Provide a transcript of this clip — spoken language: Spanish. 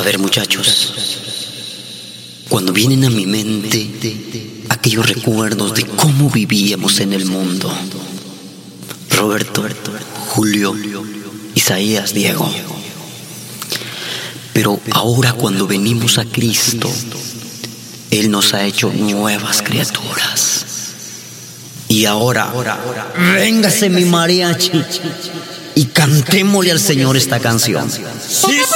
A ver, muchachos, cuando vienen a mi mente aquellos recuerdos de cómo vivíamos en el mundo. Roberto, Julio, Isaías, Diego. Pero ahora cuando venimos a Cristo, Él nos ha hecho nuevas criaturas. Y ahora, véngase mi mariachi y cantémosle al Señor esta canción. ¡Sí!